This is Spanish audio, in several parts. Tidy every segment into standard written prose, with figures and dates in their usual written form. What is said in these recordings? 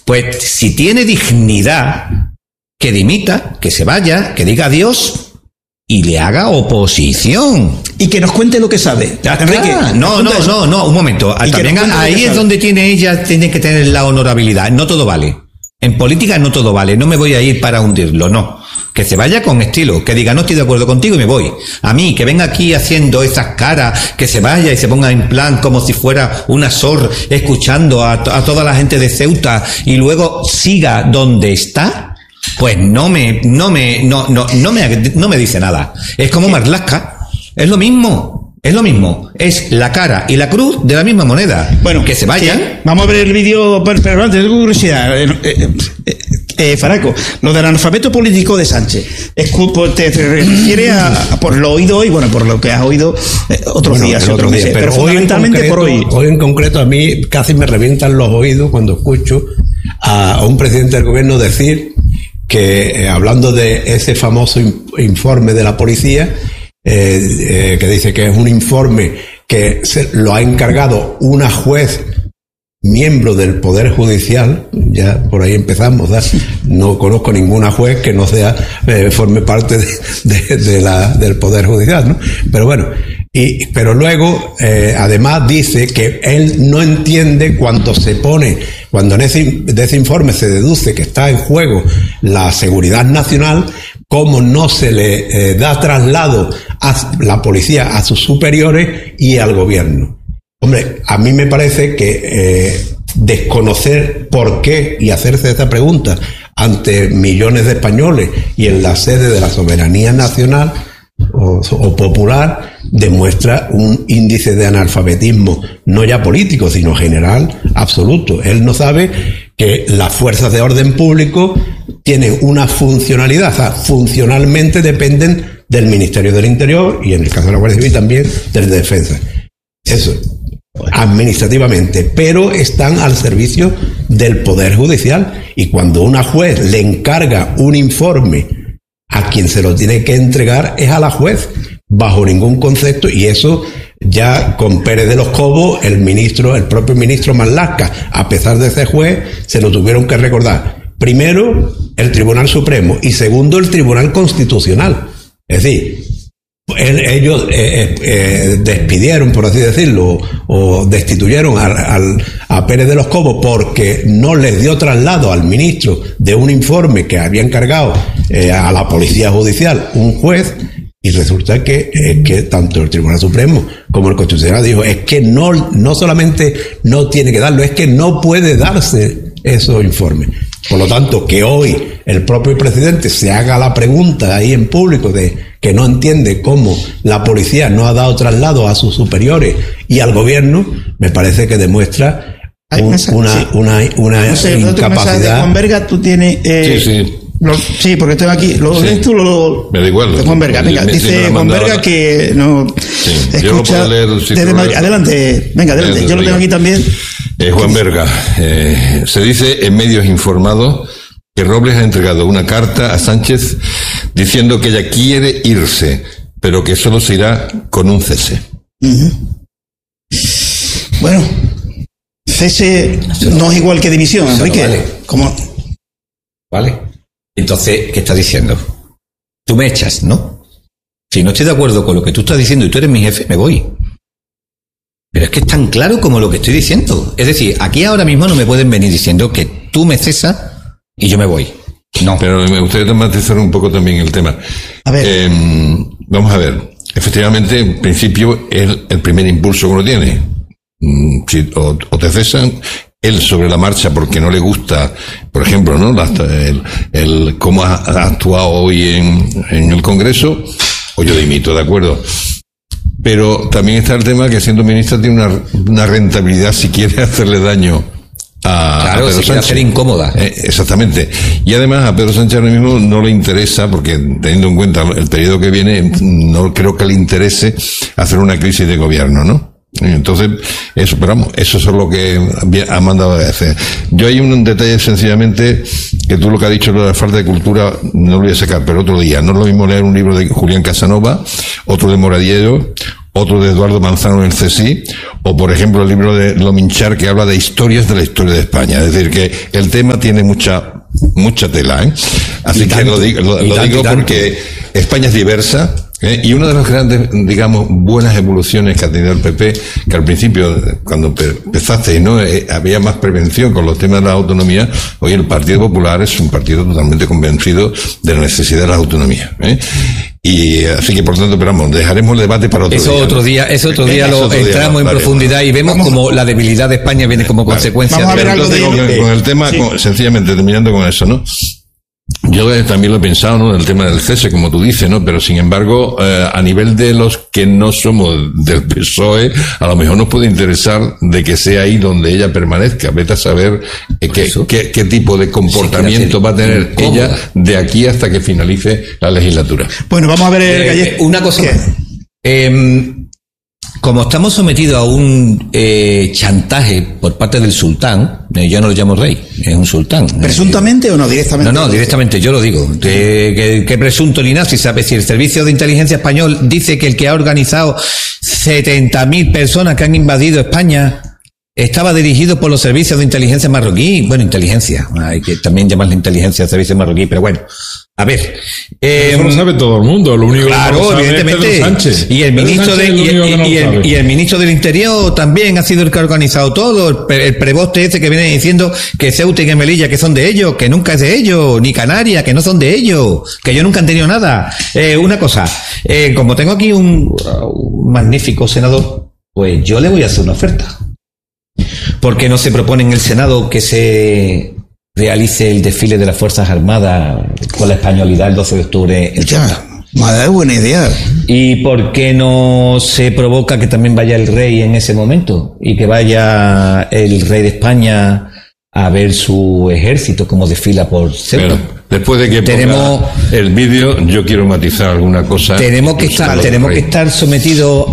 Pues si tiene dignidad, que dimita, que se vaya, que diga adiós y le haga oposición. Y que nos cuente lo que sabe. Enrique, no, un momento. También ahí es donde tiene que tener la honorabilidad. No todo vale. En política no todo vale. No me voy a ir para hundirlo, no. Que se vaya con estilo, que diga no estoy de acuerdo contigo y me voy. A mí, que venga aquí haciendo esas caras, que se vaya y se ponga en plan como si fuera una sor, escuchando a toda la gente de Ceuta y luego siga donde está, pues no me dice nada. Es como Marlaska, es lo mismo. Es la cara y la cruz de la misma moneda. Bueno, que se vayan. Sí. Vamos a ver el vídeo, pero antes tengo curiosidad. Faraco, lo del analfabeto político de Sánchez, te refiere a por lo oído hoy, bueno, por lo que has oído otros días, pero fundamentalmente por hoy. Hoy en concreto a mí casi me revientan los oídos cuando escucho a un presidente del gobierno decir que, hablando de ese famoso informe de la policía, que dice que es un informe que lo ha encargado una juez miembro del Poder Judicial, ya por ahí empezamos, ¿verdad? No conozco ninguna juez que no sea forme parte del Poder Judicial, ¿no? Pero bueno, pero luego además dice que él no entiende cuando en ese informe se deduce que está en juego la seguridad nacional, cómo no se le da traslado a la policía, a sus superiores y al gobierno. Hombre, a mí me parece que desconocer por qué y hacerse esta pregunta ante millones de españoles y en la sede de la soberanía nacional o popular demuestra un índice de analfabetismo no ya político, sino general, absoluto. Él no sabe que las fuerzas de orden público tienen una funcionalidad, o sea, funcionalmente dependen del Ministerio del Interior y en el caso de la Guardia Civil también del de Defensa. Eso, administrativamente, pero están al servicio del Poder Judicial, y cuando una juez le encarga un informe, a quien se lo tiene que entregar es a la juez, bajo ningún concepto, y eso ya con Pérez de los Cobos, el propio ministro Marlaska, a pesar de ser juez, se lo tuvieron que recordar. Primero, el Tribunal Supremo, y segundo, el Tribunal Constitucional. Es decir, ellos despidieron, por así decirlo, o destituyeron a Pérez de los Cobos porque no les dio traslado al ministro de un informe que había encargado a la Policía Judicial un juez, y resulta que tanto el Tribunal Supremo como el Constitucional dijo, es que no solamente no tiene que darlo, es que no puede darse esos informes. Por lo tanto, que hoy el propio presidente se haga la pregunta ahí en público de que no entiende cómo la policía no ha dado traslado a sus superiores y al gobierno, me parece que demuestra una incapacidad. De Juan Verga, tú tienes... sí, porque tengo aquí. Me da igual. De Juan Verga. Venga, dice Juan Verga que no escucha. Desde Madrid. Adelante, venga, adelante. Yo lo tengo aquí también. Juan Verga, se dice en medios informados que Robles ha entregado una carta a Sánchez diciendo que ella quiere irse, pero que solo se irá con un cese. Bueno, cese no es igual que dimisión, Enrique. Vale. ¿Cómo? Vale. Entonces, ¿qué estás diciendo? Tú me echas, ¿no? Si no estoy de acuerdo con lo que tú estás diciendo y tú eres mi jefe, me voy. Pero es que es tan claro como lo que estoy diciendo. Es decir, aquí ahora mismo no me pueden venir diciendo que tú me cesas y yo me voy. No. Pero me gustaría matizar un poco también el tema. A ver. Vamos a ver. Efectivamente, en principio, es el primer impulso que uno tiene. Si o te cesan, él sobre la marcha porque no le gusta, por ejemplo, ¿no? El cómo ha actuado hoy en el Congreso, o yo dimito, ¿de acuerdo? Pero también está el tema que siendo ministra tiene una rentabilidad si quiere hacerle daño a Pedro Sánchez. Hacer incómoda. Exactamente. Y además a Pedro Sánchez ahora mismo no le interesa, porque teniendo en cuenta el periodo que viene, no creo que le interese hacer una crisis de gobierno, ¿no? Entonces, eso, pero vamos, eso es lo que ha mandado a hacer. Yo hay un detalle sencillamente, que tú lo que has dicho, lo de la falta de cultura, no lo voy a sacar, pero otro día. No es lo mismo leer un libro de Julián Casanova, otro de Moradiello, otro de Eduardo Manzano en el CSI, o por ejemplo el libro de Lominchar, que habla de historias de la historia de España. Es decir, que el tema tiene mucha tela, ¿eh? Así que lo digo porque España es diversa. Y una de las grandes, digamos, buenas evoluciones que ha tenido el PP, que al principio, cuando empezaste, ¿no? Había más prevención con los temas de la autonomía. Hoy el Partido Popular es un partido totalmente convencido de la necesidad de la autonomía, ¿eh? Y así que, por tanto, esperamos, dejaremos el debate para otro día. Eso otro día lo entramos en profundidad y vemos como la debilidad de España viene como consecuencia. Vamos a ver algo con el tema, sí. Sencillamente, terminando con eso, ¿no? Yo también lo he pensado, ¿no? El tema del cese, como tú dices, ¿no? Pero sin embargo, a nivel de los que no somos del PSOE, a lo mejor nos puede interesar de que sea ahí donde ella permanezca. Vete a saber qué tipo de comportamiento va a tener ella de aquí hasta que finalice la legislatura. Bueno, vamos a ver, una cosa más. Como estamos sometidos a un chantaje por parte del sultán, yo no lo llamo rey, es un sultán. ¿Presuntamente o no? Directamente. No, directamente, yo lo digo. Que presunto ni nada, si sabe, si el Servicio de Inteligencia Español dice que el que ha organizado 70.000 personas que han invadido España estaba dirigido por los servicios de inteligencia marroquí. Bueno, inteligencia, hay que también llamarle inteligencia al servicio marroquí, pero bueno. A ver, eso lo sabe todo el mundo, lo único claro, que no sabe evidentemente, es Pedro Sánchez. Y el ministro y el ministro del Interior también ha sido el que ha organizado todo, el preboste ese que viene diciendo que Ceuta y que Melilla que son de ellos, que nunca es de ellos, ni Canarias, que no son de ellos, que ellos nunca han tenido nada. Una cosa, como tengo aquí un magnífico senador, pues yo le voy a hacer una oferta. ¿Por qué no se propone en el Senado que se realice el desfile de las Fuerzas Armadas con la españolidad el 12 de octubre? Madre, buena idea. ¿Y por qué no se provoca que también vaya el rey en ese momento? Y que vaya el rey de España a ver su ejército como desfila por Ceuta. Bueno, después de que tenemos el vídeo, yo quiero matizar alguna cosa. Tenemos que estar sometidos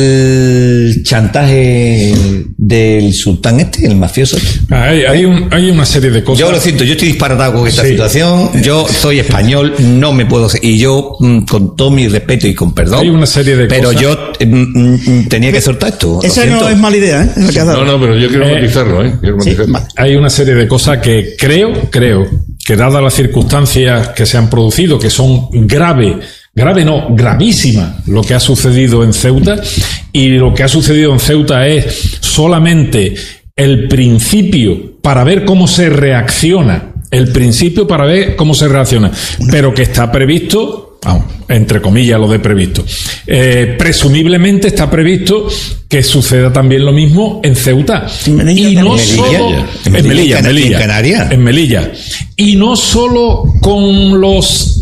al chantaje del sultán el mafioso. Hay una serie de cosas. Yo lo siento, yo estoy disparatado con esta situación. Yo soy español, no me puedo... Y yo, con todo mi respeto y con perdón... Hay una serie de pero cosas... yo tenía que soltar esto. Esa no es mala idea, ¿eh? No, pero yo quiero matizarlo, ¿eh? Hay una serie de cosas que creo que dadas las circunstancias que se han producido, que son gravísimas lo que ha sucedido en Ceuta, y lo que ha sucedido en Ceuta es solamente el principio para ver cómo se reacciona, pero que está previsto, entre comillas lo de previsto, presumiblemente está previsto que suceda también lo mismo en Ceuta. En Melilla. Y no solo con los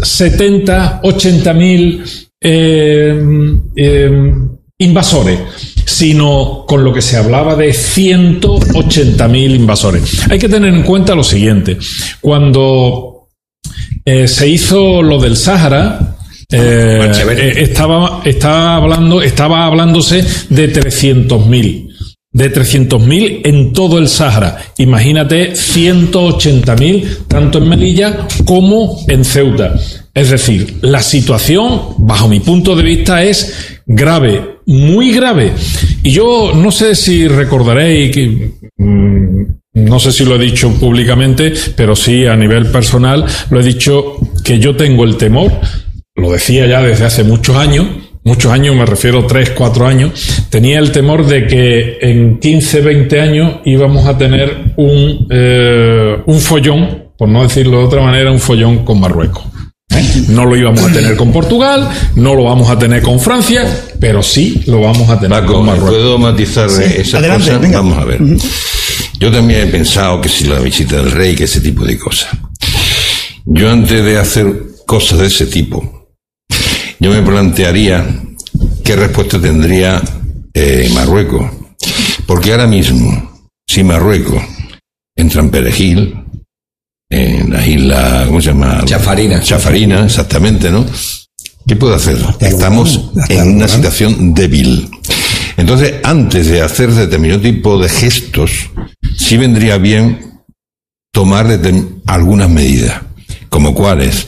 80.000 invasores, sino con lo que se hablaba de 180.000 invasores. Hay que tener en cuenta lo siguiente: cuando se hizo lo del Sáhara, estaba hablándose de 300.000 en todo el Sáhara. Imagínate 180.000 tanto en Melilla como en Ceuta. Es decir, la situación, bajo mi punto de vista, es grave, muy grave. Y yo no sé si recordaréis que... no sé si lo he dicho públicamente, pero sí a nivel personal lo he dicho, que yo tengo el temor, lo decía ya desde hace muchos años, me refiero 3-4 años, tenía el temor de que en 15-20 años íbamos a tener un follón, por no decirlo de otra manera, un follón con Marruecos. No lo íbamos a tener con Portugal, no lo vamos a tener con Francia, pero sí lo vamos a tener con Marruecos. ¿Puedo matizar esas cosas? Venga. Vamos a ver. Yo también he pensado que si la visita del rey, que ese tipo de cosas. Yo antes de hacer cosas de ese tipo, yo me plantearía qué respuesta tendría Marruecos. Porque ahora mismo, si Marruecos entra en Perejil, en la isla, ¿cómo se llama? Chafarina, exactamente, ¿no? ¿Qué puede hacer? Estamos en una situación débil. Entonces, antes de hacer determinado tipo de gestos, sí vendría bien tomar algunas medidas, como cuáles.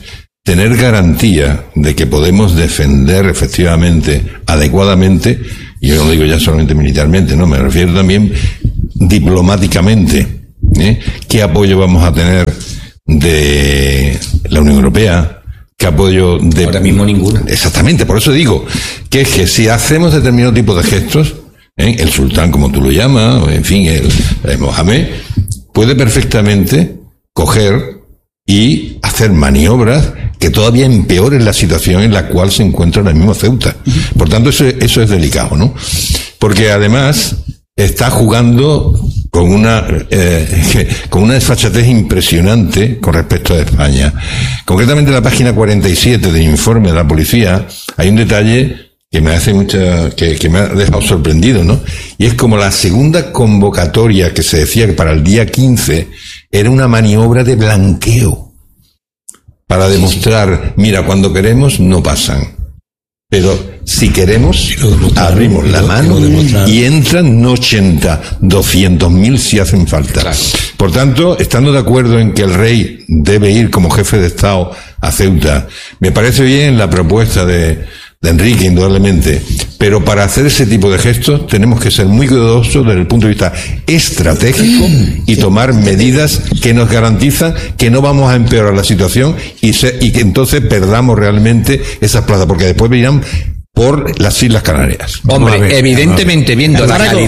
tener garantía de que podemos defender efectivamente, adecuadamente, y yo no lo digo ya solamente militarmente, no, me refiero también diplomáticamente, ¿qué apoyo vamos a tener de la Unión Europea? ¿Qué apoyo de...? Ahora mismo ninguno. Exactamente, por eso digo que es que si hacemos determinado tipo de gestos, el sultán, como tú lo llamas, en fin, el Mohamed, puede perfectamente coger y hacer maniobras que todavía empeoren la situación en la cual se encuentra ahora mismo Ceuta. Por tanto, eso es delicado, ¿no? Porque además está jugando con una desfachatez impresionante con respecto a España. Concretamente en la página 47 del informe de la policía hay un detalle que me hace que me ha dejado sorprendido, ¿no? Y es como la segunda convocatoria que se decía que para el día 15 era una maniobra de blanqueo para demostrar, mira, cuando queremos no pasan, pero si queremos abrimos la mano y entran no 80, 200.000 si hacen falta. Claro. Por tanto, estando de acuerdo en que el rey debe ir como jefe de Estado a Ceuta, me parece bien la propuesta de Enrique, indudablemente, pero para hacer ese tipo de gestos tenemos que ser muy cuidadosos desde el punto de vista estratégico y tomar medidas que nos garantizan que no vamos a empeorar la situación y que entonces perdamos realmente esas plazas, porque después irán por las Islas Canarias. Hombre, evidentemente viendo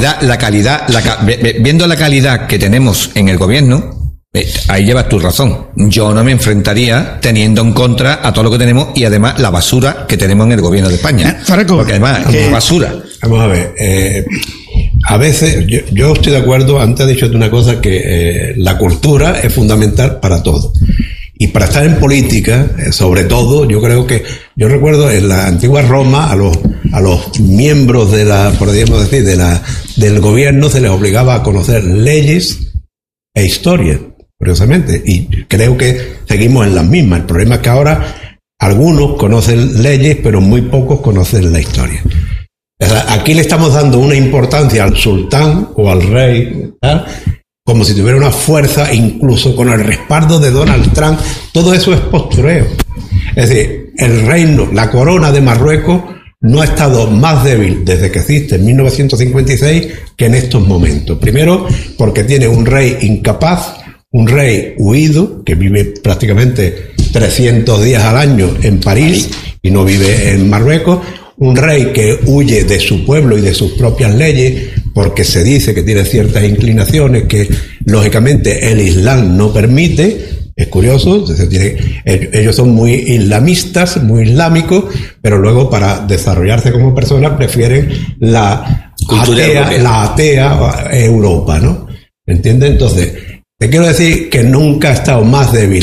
viendo la calidad que tenemos en el gobierno, ahí llevas tu razón. Yo no me enfrentaría teniendo en contra a todo lo que tenemos y además la basura que tenemos en el gobierno de España. Porque además es basura. Vamos a ver, a veces yo estoy de acuerdo, antes he dicho una cosa, que la cultura es fundamental para todo. Y para estar en política, sobre todo, yo recuerdo en la antigua Roma a los miembros podríamos decir, del gobierno se les obligaba a conocer leyes e historia, curiosamente, y creo que seguimos en las mismas. El problema es que ahora algunos conocen leyes, pero muy pocos conocen la historia. Aquí le estamos dando una importancia al sultán o al rey, ¿verdad?, como si tuviera una fuerza, incluso con el respaldo de Donald Trump. Todo eso es postureo. Es decir, el reino, la corona de Marruecos no ha estado más débil desde que existe en 1956 que en estos momentos. Primero, porque tiene un rey incapaz, un rey huido, que vive prácticamente 300 días al año en París y no vive en Marruecos, un rey que huye de su pueblo y de sus propias leyes porque se dice que tiene ciertas inclinaciones que lógicamente el Islam no permite. Es curioso, ellos son muy islamistas, muy islámicos, pero luego para desarrollarse como personas prefieren la atea Europa, ¿no? ¿Entiendes? Entonces, te quiero decir que nunca ha estado más débil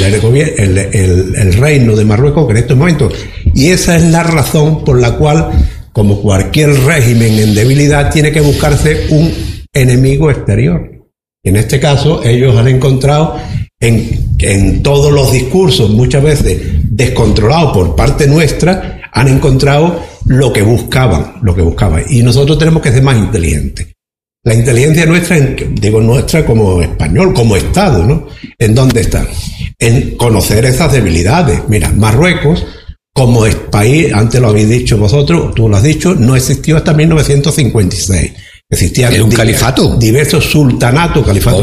el reino de Marruecos que en estos momentos. Y esa es la razón por la cual, como cualquier régimen en debilidad, tiene que buscarse un enemigo exterior. Y en este caso, ellos han encontrado en todos los discursos, muchas veces descontrolados por parte nuestra, han encontrado lo que buscaban. Y nosotros tenemos que ser más inteligentes. La inteligencia nuestra, nuestra como español, como Estado, ¿no? ¿En dónde está? En conocer esas debilidades. Mira, Marruecos, como país, antes lo habéis dicho vosotros, tú lo has dicho, no existió hasta 1956. Existían un califato, diversos sultanatos,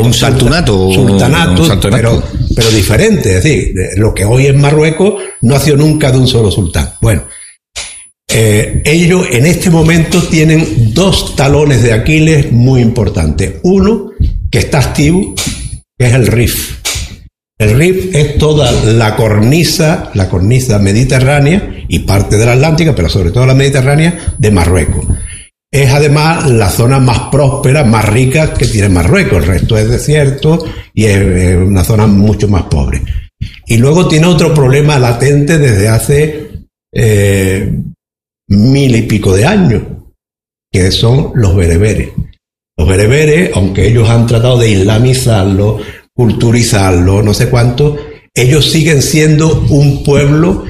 pero diferentes. Es decir, lo que hoy es Marruecos no ha sido nunca de un solo sultán. Bueno, ellos en este momento tienen dos talones de Aquiles muy importantes. Uno, que está activo, que es el Rif. El Rif es toda la cornisa mediterránea y parte de la Atlántica, pero sobre todo la mediterránea de Marruecos. Es además la zona más próspera, más rica que tiene Marruecos. El resto es desierto y es una zona mucho más pobre. Y luego tiene otro problema latente desde hace 1000 y pico de años, que son los bereberes. Los bereberes, aunque ellos han tratado de islamizarlo, culturizarlo, no sé cuánto, ellos siguen siendo un pueblo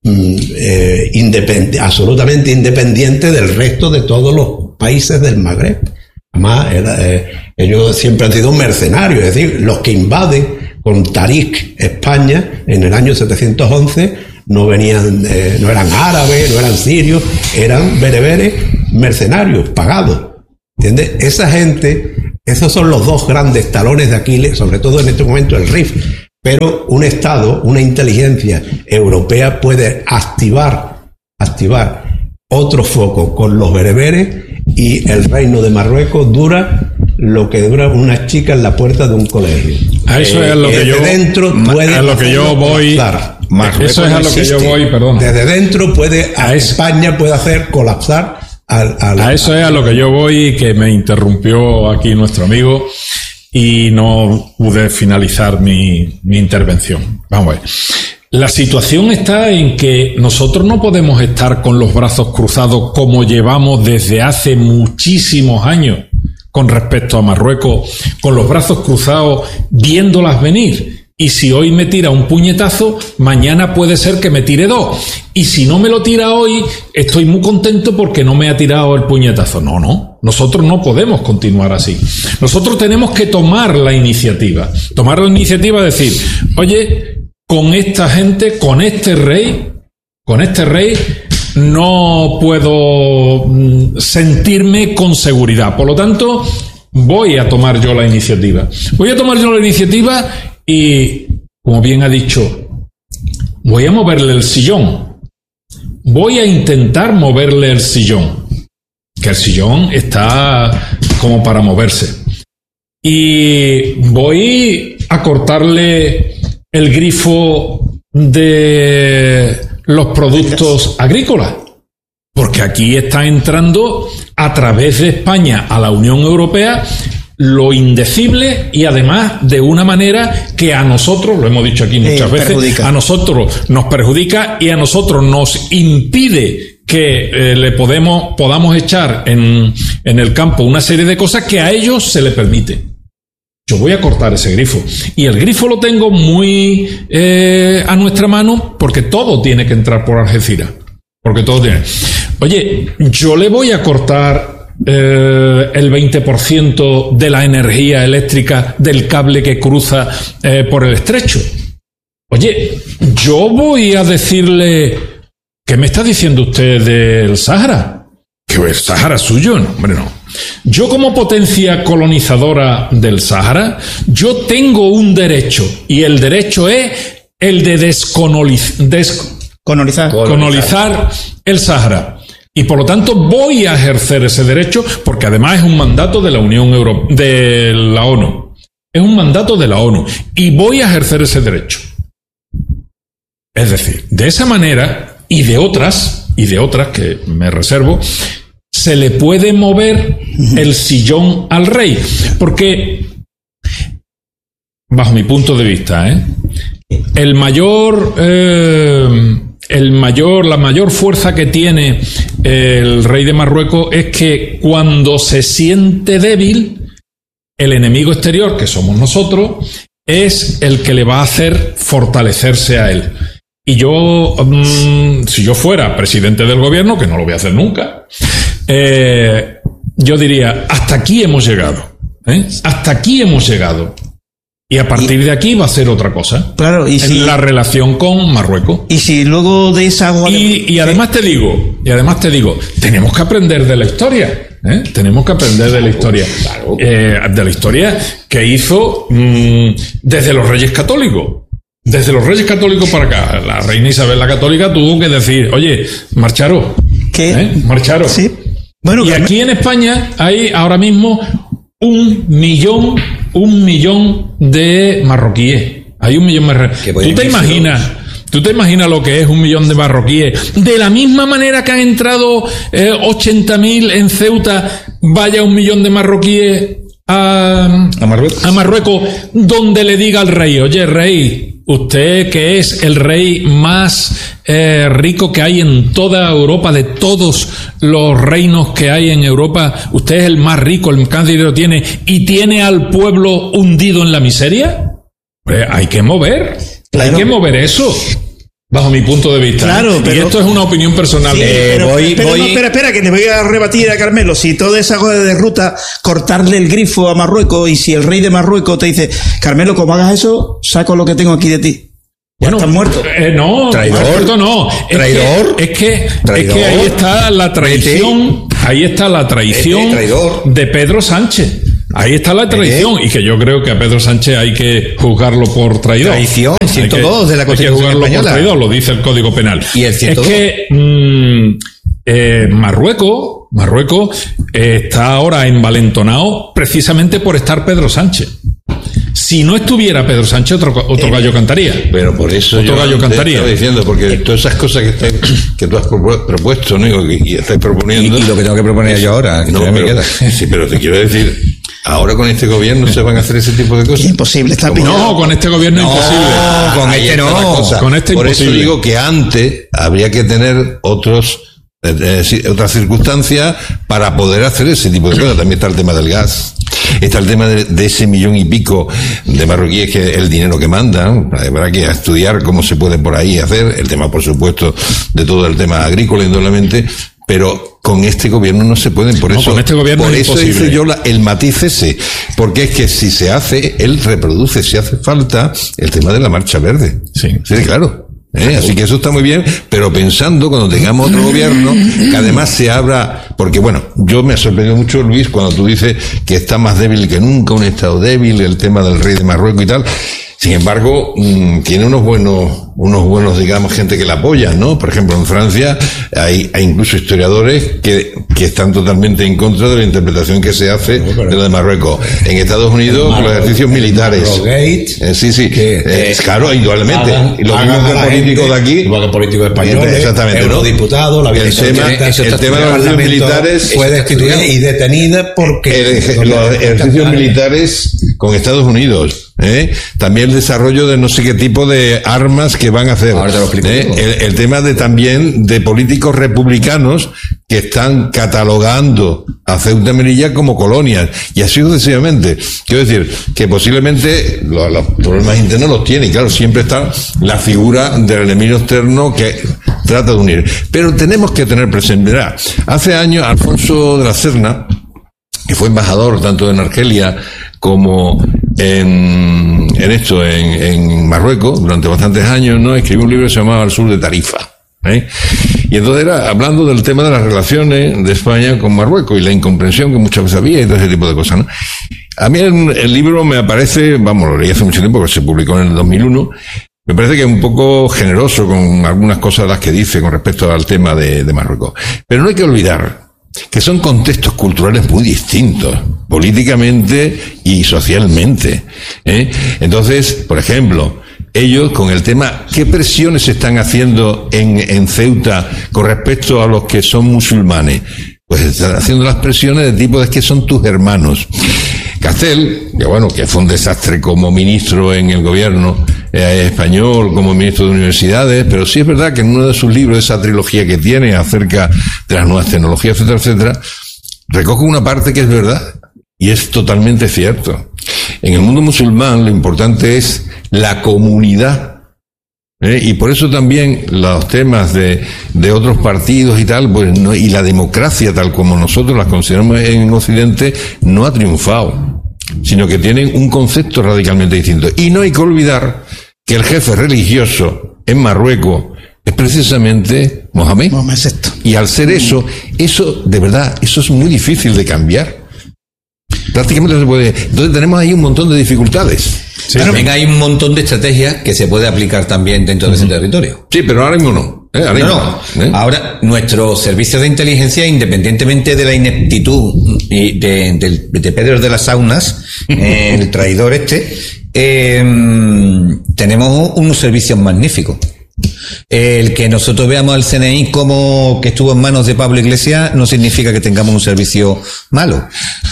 absolutamente independiente del resto de todos los países del Magreb. Además, ellos siempre han sido mercenarios, es decir, los que invaden con Tarik España en el año 711 no venían, no eran árabes, no eran sirios, eran bereberes mercenarios, pagados. ¿Entiendes? Esa gente, esos son los dos grandes talones de Aquiles, sobre todo en este momento el RIF. Pero un Estado, una inteligencia europea puede activar otro foco con los bereberes, y el reino de Marruecos dura lo que dura una chica en la puerta de un colegio. A eso es a lo que yo dentro puede a lo que yo voy. Eso es a lo que yo voy, perdón. Desde dentro puede a España puede hacer colapsar a eso es a lo que yo voy, que me interrumpió aquí nuestro amigo y no pude finalizar mi intervención. Vamos a ver. La situación está en que nosotros no podemos estar con los brazos cruzados como llevamos desde hace muchísimos años con respecto a Marruecos, con los brazos cruzados viéndolas venir. Y si hoy me tira un puñetazo, mañana puede ser que me tire dos. Y si no me lo tira hoy, estoy muy contento porque no me ha tirado el puñetazo. No. Nosotros no podemos continuar así. Nosotros tenemos que tomar la iniciativa. Tomar la iniciativa de decir, oye, con esta gente, con este rey, no puedo sentirme con seguridad. Por lo tanto, voy a tomar yo la iniciativa. Y, como bien ha dicho, voy a moverle el sillón. Voy a intentar moverle el sillón. Que el sillón está como para moverse. Y voy a cortarle el grifo de los productos agrícolas. Porque aquí está entrando a través de España a la Unión Europea lo indecible, y además de una manera que a nosotros, lo hemos dicho aquí muchas veces, perjudica. A nosotros nos perjudica y a nosotros nos impide que podamos echar en el campo una serie de cosas que a ellos se les permite. Yo voy a cortar ese grifo. Y el grifo lo tengo muy a nuestra mano, porque todo tiene que entrar por Algeciras. Porque todo tiene. Oye, yo le voy a cortar el 20% de la energía eléctrica del cable que cruza por el estrecho. Oye, yo voy a decirle, ¿qué me está diciendo usted del Sáhara? ¿Que el Sáhara es suyo? No, hombre, no. Yo, como potencia colonizadora del Sáhara, yo tengo un derecho, y el derecho es el de descolonizar el Sáhara. Y por lo tanto voy a ejercer ese derecho, porque además es un mandato de la Unión Europea, de la ONU. Es un mandato de la ONU. Y voy a ejercer ese derecho. Es decir, de esa manera, y de otras que me reservo, se le puede mover el sillón al rey. Porque, bajo mi punto de vista, la mayor fuerza que tiene el rey de Marruecos es que cuando se siente débil, el enemigo exterior, que somos nosotros, es el que le va a hacer fortalecerse a él. Y yo, si yo fuera presidente del gobierno, que no lo voy a hacer nunca, yo diría, hasta aquí hemos llegado. Hasta aquí hemos llegado. Y a partir de aquí va a ser otra cosa. Claro, y si la relación con Marruecos. Y si luego de esa agua y además te digo, tenemos que aprender de la historia. Tenemos que aprender de la historia. De la historia que hizo desde los Reyes Católicos. Desde los Reyes Católicos para acá. La reina Isabel la Católica tuvo que decir, oye, marcharos. ¿Qué? Marcharos. Sí. Bueno, y aquí en España hay ahora mismo 1 millón de marroquíes. Hay 1 millón de marroquíes. ¿Tú te imaginas lo que es 1 millón de marroquíes? De la misma manera que han entrado 80.000 en Ceuta, vaya 1 millón de marroquíes a Marruecos, donde le diga al rey, oye, rey, usted que es el rey más rico que hay en toda Europa, de todos los reinos que hay en Europa, usted es el más rico, el más dinero tiene, y tiene al pueblo hundido en la miseria. Pues hay que mover, claro. Hay que mover eso. Bajo mi punto de vista. Claro, pero, y esto es una opinión personal. Sí, pero espera, que le voy a rebatir a Carmelo. Si toda esa cosa de ruta, cortarle el grifo a Marruecos, y si el rey de Marruecos te dice, Carmelo, como hagas eso, saco lo que tengo aquí de ti. Bueno, ¿estás muerto? No, Traidor. No. Traidor. Es que ahí está la traición. Ahí está la traición de Pedro Sánchez. Ahí está la traición. Y que yo creo que a Pedro Sánchez hay que juzgarlo por traidor. Traición, 102 de la Constitución hay que juzgarlo española. por traidor, lo dice el Código Penal. Y el 102. Es que Marruecos está ahora envalentonado precisamente por estar Pedro Sánchez. Si no estuviera Pedro Sánchez, otro gallo cantaría. Pero por eso otro yo gallo cantaría. Estaba diciendo, porque todas esas cosas que tú has propuesto, ¿no? Y estás proponiendo. Y lo que tengo que proponer yo ahora, que no, todavía me pero, queda. Sí, pero te quiero decir, ahora con este gobierno se van a hacer ese tipo de cosas. Imposible, está No, con este gobierno imposible. Con Ahí este está la no. cosa. Con este Por imposible. eso digo que antes habría que tener otras circunstancias para poder hacer ese tipo de cosas. También está el tema del gas. Está el tema de ese 1,5 millones de marroquíes, que es el dinero que mandan. Habrá que estudiar cómo se puede por ahí hacer. El tema, por supuesto, de todo el tema agrícola, indudablemente. Pero con este gobierno no se pueden. Por eso, con este gobierno por es eso imposible. hice yo el matiz ese. Porque es que si se hace, él reproduce, si hace falta, el tema de la marcha verde. Sí. Sí, claro. Así que eso está muy bien, pero pensando cuando tengamos otro gobierno, que además se abra, porque bueno, yo me ha sorprendido mucho, Luis, cuando tú dices que está más débil que nunca, un Estado débil, el tema del rey de Marruecos y tal. Sin embargo, tiene unos buenos, digamos, gente que la apoya, ¿no? Por ejemplo, en Francia hay incluso historiadores que están totalmente en contra de la interpretación que se hace de lo de Marruecos. En Estados Unidos, los ejercicios militares. Sí. Claro, indudablemente. Y los mismos políticos de aquí. Igual que políticos españoles. Exactamente, ¿no? Diputados, la El tema de los ejercicios militares fue destituida y detenida porque los ejercicios militares con Estados Unidos. También el desarrollo de no sé qué tipo de armas que van a hacer. Ahora te lo explico. El tema también de políticos republicanos que están catalogando a Ceuta y Melilla como colonias, y así sucesivamente. Quiero decir que posiblemente los problemas internos los tiene, y claro, siempre está la figura del enemigo externo que trata de unir. Pero tenemos que tener presente, mirá, hace años Alfonso de la Serna, que fue embajador tanto en Argelia como en Marruecos durante bastantes años, ¿no? Escribió un libro que se llamaba Al sur de Tarifa. Y entonces era hablando del tema de las relaciones de España con Marruecos y la incomprensión que muchas veces había y todo ese tipo de cosas, ¿no? A mí el libro me parece, lo leí hace mucho tiempo, que se publicó en el 2001, me parece que es un poco generoso con algunas cosas las que dice con respecto al tema de Marruecos. Pero no hay que olvidar que son contextos culturales muy distintos, políticamente y socialmente. Entonces, por ejemplo, ellos con el tema, ¿qué presiones se están haciendo en Ceuta con respecto a los que son musulmanes? Pues están haciendo las presiones de tipo de que son tus hermanos. Castel, que fue un desastre como ministro en el gobierno español, como ministro de universidades, pero sí es verdad que en uno de sus libros, esa trilogía que tiene acerca de las nuevas tecnologías, etcétera, etcétera, recoge una parte que es verdad, y es totalmente cierto. En el mundo musulmán lo importante es la comunidad. Y por eso también los temas de otros partidos y tal, pues no, y la democracia tal como nosotros las consideramos en Occidente, no ha triunfado, sino que tienen un concepto radicalmente distinto. Y no hay que olvidar que el jefe religioso en Marruecos es precisamente Mohamed. Y al ser eso de verdad, eso es muy difícil de cambiar. Prácticamente no se puede. Entonces tenemos ahí un montón de dificultades. Sí, también hay un montón de estrategias que se puede aplicar también dentro de ese territorio. Sí, pero ahora mismo no. Ahora, nuestros servicios de inteligencia, independientemente de la ineptitud y de Pedro de las Saunas, el traidor tenemos unos servicios magníficos. El que nosotros veamos al CNI como que estuvo en manos de Pablo Iglesias no significa que tengamos un servicio malo.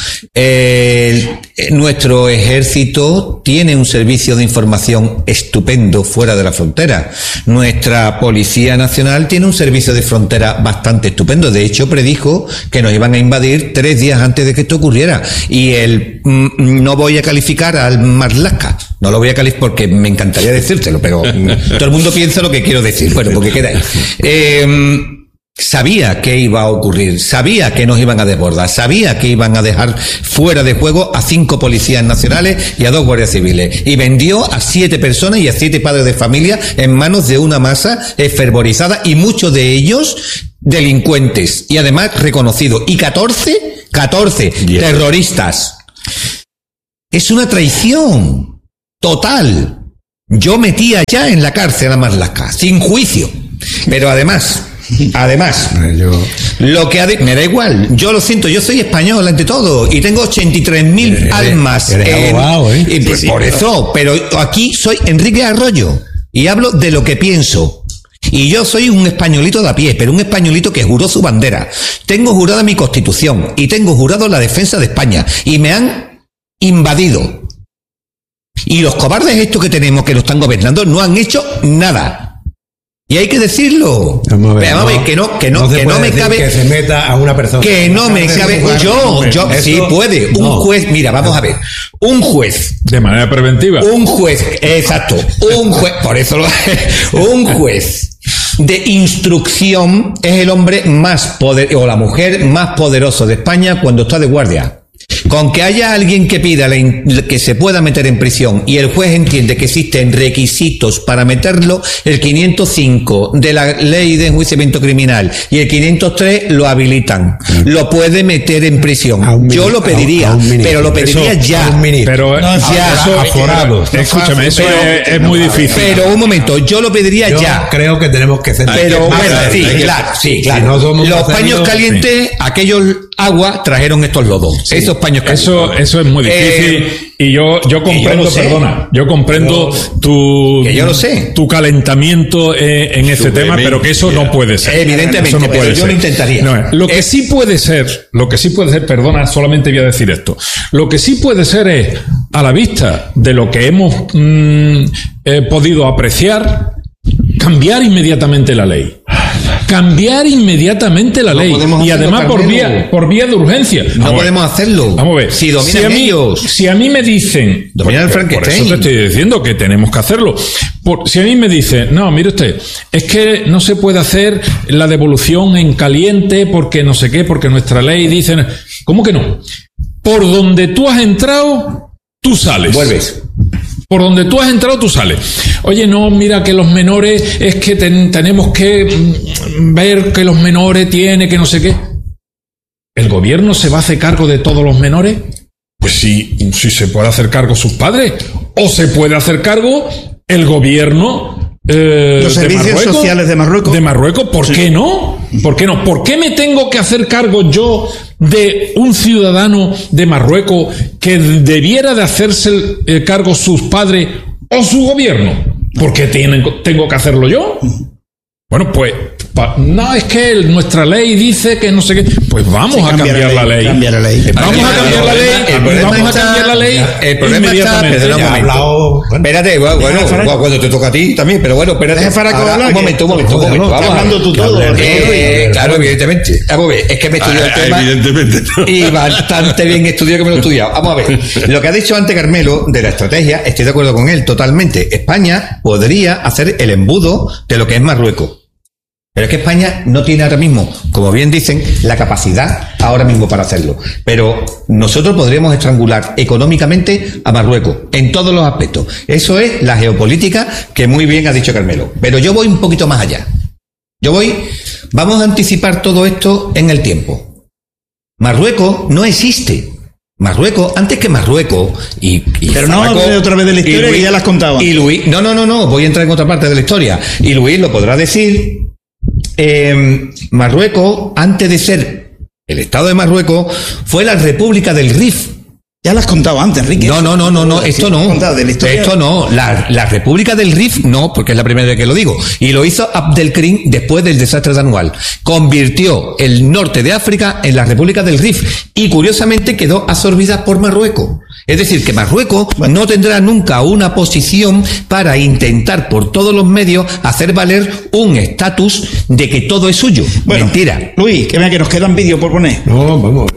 Nuestro ejército tiene un servicio de información estupendo fuera de la frontera. Nuestra Policía Nacional tiene un servicio de frontera bastante estupendo. De hecho, predijo que nos iban a invadir 3 días antes de que esto ocurriera. Y no voy a calificar al Marlaska. No lo voy a calificar porque me encantaría decírtelo, pero todo el mundo piensa lo que quiero decir. Bueno, porque queda ahí. sabía que iba a ocurrir, sabía que nos iban a desbordar, sabía que iban a dejar fuera de juego a 5 policías nacionales y a 2 guardias civiles. Y vendió a 7 personas y a 7 padres de familia en manos de una masa fervorizada y muchos de ellos delincuentes y además reconocidos. Y 14 terroristas. Es una traición total. Yo metía ya en la cárcel a Marlaska, sin juicio. Pero además, lo que me da igual, yo lo siento, yo soy español ante todo y tengo 83.000 almas. Eres abogado, ¿eh? Y pues por eso, pero aquí soy Enrique Arroyo y hablo de lo que pienso. Y yo soy un españolito de a pie, pero un españolito que juró su bandera. Tengo jurada mi Constitución y tengo jurado la defensa de España y me han invadido. Y los cobardes estos que tenemos que lo están gobernando no han hecho nada. Y hay que decirlo. Vamos a ver, que no me cabe que se meta a una persona. Que no me cabe. Yo sí puede. Un juez, mira, vamos a ver. Un juez. De manera preventiva. Un juez, exacto. Un juez, por eso un juez de instrucción es el hombre más o la mujer más poderoso de España cuando está de guardia. Con que haya alguien que pida que se pueda meter en prisión y el juez entiende que existen requisitos para meterlo, el 505 de la ley de enjuiciamiento criminal y el 503 lo habilitan. Lo puede meter en prisión. Yo lo pediría, pero lo pediría ya. Pero ya. Escúchame, eso es muy difícil. Pero un momento, yo lo pediría ya. Creo que tenemos que centrar. Pero bueno, sí, claro. Los paños calientes, aquellos agua trajeron estos lodos. Sí. Esos paños calientes. Eso es muy difícil. Y yo comprendo, yo comprendo tu calentamiento en ese tema, pero que eso no puede ser. Evidentemente, eso no puede ser. Yo lo intentaría. No, lo que sí puede ser, perdona, solamente voy a decir esto. Lo que sí puede ser es, a la vista de lo que hemos podido apreciar, cambiar inmediatamente la ley. Cambiar inmediatamente la ley. Y además por vía de urgencia. No podemos hacerlo. Vamos a ver. Si dominan ellos. Si a mí me dicen... Dominan el Frankenstein. Por eso te estoy diciendo que tenemos que hacerlo. Si a mí me dicen, no, mire usted, es que no se puede hacer la devolución en caliente porque no sé qué, porque nuestra ley dice... ¿Cómo que no? Por donde tú has entrado, tú sales. Vuelves. Por donde tú has entrado, tú sales. Oye, no, mira que los menores, es que tenemos que ver que los menores tienen, que no sé qué. ¿El gobierno se va a hacer cargo de todos los menores? Pues sí se puede hacer cargo sus padres. O se puede hacer cargo el gobierno los servicios sociales de Marruecos. De Marruecos, ¿por qué no? ¿Por qué no? ¿Por qué me tengo que hacer cargo yo de un ciudadano de Marruecos que debiera de hacerse cargo sus padres o su gobierno? ¿Por qué tengo que hacerlo yo? Bueno, pues, no, es que nuestra ley dice que no sé qué. Pues vamos a cambiar la ley. Cambia la ley. Vamos a cambiar la ley. Vamos a cambiar la ley. El problema está... Espérate, bueno, cuando te toca a ti también, pero bueno, espérate. Un momento. Vamos hablando tú todo. Claro, evidentemente. Vamos a ver, es que me he estudiado el tema. Evidentemente. Y bastante bien estudiado que me lo he estudiado. Vamos a ver. Lo que ha dicho antes Carmelo de la estrategia, estoy de acuerdo con él totalmente. España podría hacer el embudo de lo que es Marruecos. Pero es que España no tiene ahora mismo, como bien dicen, la capacidad ahora mismo para hacerlo. Pero nosotros podríamos estrangular económicamente a Marruecos en todos los aspectos. Eso es la geopolítica que muy bien ha dicho Carmelo. Pero yo voy un poquito más allá. Vamos a anticipar todo esto en el tiempo. Marruecos no existe. Marruecos, antes que Marruecos pero no hable otra vez de la historia Luis, que ya las contaba. Y Luis, no, voy a entrar en otra parte de la historia. Y Luis lo podrá decir. Marruecos, antes de ser el Estado de Marruecos, fue la República del Rif. Ya las contaba antes, Enrique. No, esto no. Esto no. La República del Rif no, porque es la primera vez que lo digo. Y lo hizo Abdelkrim después del desastre de Anual. Convirtió el norte de África en la República del Rif. Y curiosamente quedó absorbida por Marruecos. Es decir, que Marruecos no tendrá nunca una posición para intentar por todos los medios hacer valer un estatus de que todo es suyo. Bueno, mentira. Luis, que nos quedan vídeos por poner. No, vamos,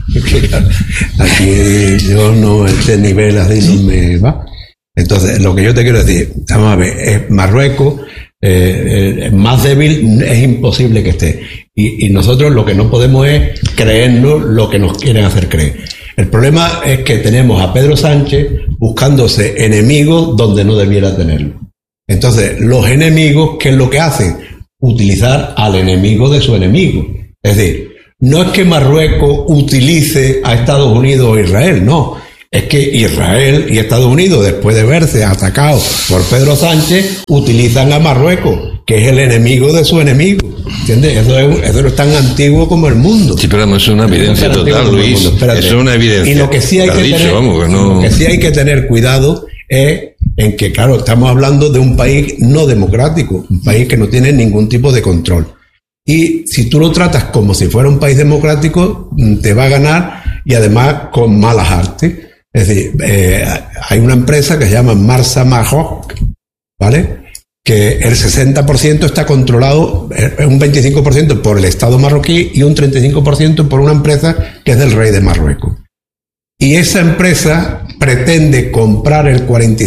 aquí yo no, este nivel así no me va. Entonces, lo que yo te quiero decir, vamos a ver, Marruecos más débil es imposible que esté. Y nosotros lo que no podemos es creernos lo que nos quieren hacer creer. El problema es que tenemos a Pedro Sánchez buscándose enemigos donde no debiera tenerlo. Entonces, los enemigos, ¿qué es lo que hacen? Utilizar al enemigo de su enemigo. Es decir, no es que Marruecos utilice a Estados Unidos o Israel, no. Es que Israel y Estados Unidos, después de verse atacados por Pedro Sánchez, utilizan a Marruecos, que es el enemigo de su enemigo. ¿Entiendes? Eso es tan antiguo como el mundo. Sí, pero no es una evidencia total, Luis. Eso es una evidencia. Y lo que sí hay que tener cuidado es en que, claro, estamos hablando de un país no democrático, un país que no tiene ningún tipo de control. Y si tú lo tratas como si fuera un país democrático, te va a ganar, y además con malas artes. Es decir, hay una empresa que se llama Marsa Maroc, ¿vale? Que el 60% está controlado, un 25% por el Estado marroquí y un 35% por una empresa que es del rey de Marruecos. Y esa empresa pretende comprar el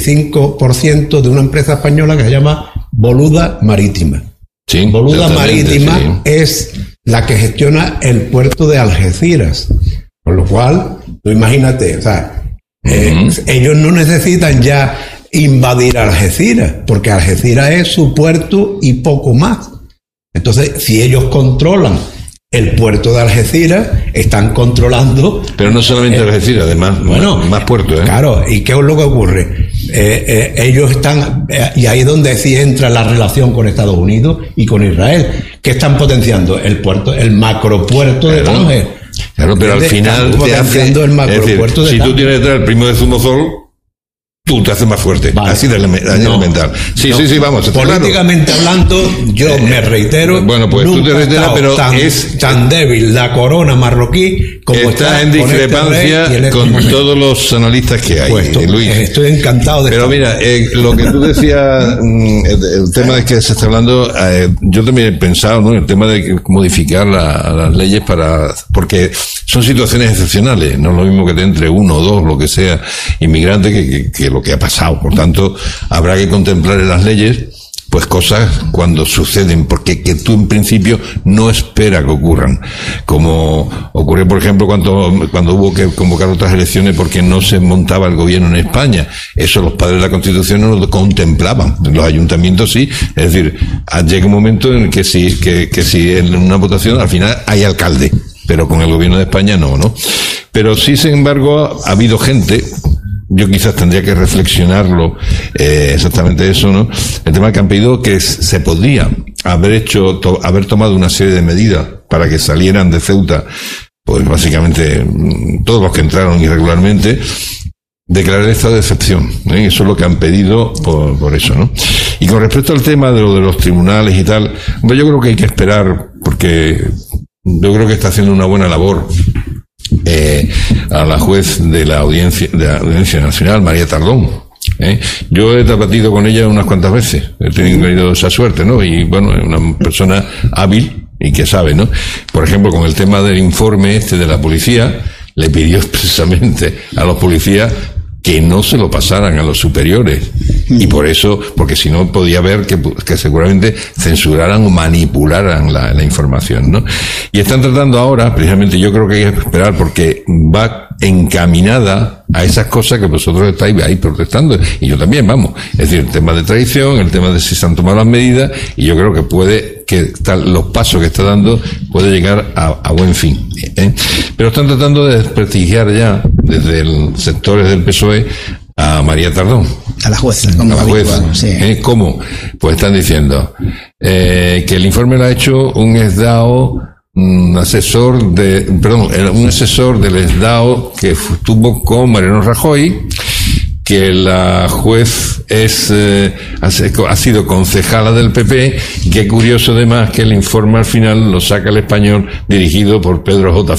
45% de una empresa española que se llama Boluda Marítima. Sí, Boluda Marítima, sí, es la que gestiona el puerto de Algeciras. Con lo cual, tú imagínate, o sea, ellos no necesitan ya invadir Algeciras, porque Algeciras es su puerto y poco más. Entonces, si ellos controlan el puerto de Algeciras, están controlando... Pero no solamente Algeciras, además, más puertos, ¿eh? Claro, ¿y qué es lo que ocurre? Ellos están... y ahí es donde sí entra la relación con Estados Unidos y con Israel. ¿Qué están potenciando? El puerto, el macropuerto de Tánger. Claro, pero al final te hace... si tú tienes detrás el primo de Zumosol, tú te haces más fuerte. Vale. Así de elemental. Sí, vamos. Políticamente hablando, yo me reitero. Bueno, pues tú te reiteras, pero es tan débil la corona marroquí como está en discrepancia con todos los analistas que hay. Luis. Estoy encantado de Pero mira, lo que tú decías, el tema de que se está hablando, yo también he pensado, ¿no? El tema de modificar las leyes porque son situaciones excepcionales. No es lo mismo que te entre uno o dos, lo que sea, inmigrante que lo que ha pasado. Por tanto, habrá que contemplar en las leyes pues cosas cuando suceden, porque que tú en principio no esperas que ocurran, como ocurrió por ejemplo cuando hubo que convocar otras elecciones porque no se montaba el gobierno en España. Eso los padres de la Constitución no lo contemplaban, los ayuntamientos sí. Es decir, llega un momento en el que si en una votación al final hay alcalde, pero con el gobierno de España no. Pero sí, sin embargo, ha habido gente, yo quizás tendría que reflexionarlo, exactamente eso, ¿no? El tema que han pedido que se podría haber tomado una serie de medidas para que salieran de Ceuta, pues básicamente todos los que entraron irregularmente, declarar el estado de excepción, ¿eh? Eso es lo que han pedido por eso, ¿no? Y con respecto al tema de los tribunales y tal, hombre, yo creo que hay que esperar, porque yo creo que está haciendo una buena labor a la juez de la Audiencia Nacional, María Tardón. Yo he debatido con ella unas cuantas veces, he tenido esa suerte, ¿no? Y bueno, es una persona hábil y que sabe, ¿no? Por ejemplo, con el tema del informe de la policía, le pidió expresamente a los policías que no se lo pasaran a los superiores. Y por eso, porque si no podía haber que seguramente censuraran o manipularan la información, ¿no? Y están tratando ahora, precisamente yo creo que hay que esperar porque va encaminada a esas cosas que vosotros estáis ahí protestando, y yo también, vamos. Es decir, el tema de traición, el tema de si se han tomado las medidas, y yo creo que los pasos que está dando puede llegar a buen fin, ¿eh? Pero están tratando de desprestigiar ya desde sectores del PSOE a María Tardón, a la jueza, sí. ¿Cómo? Pues están diciendo que el informe lo ha hecho un ESDAO, un asesor del ESDAO que estuvo con Mariano Rajoy, que la juez ha sido concejala del PP, y qué curioso además que el informe al final lo saca el Español dirigido por Pedro J.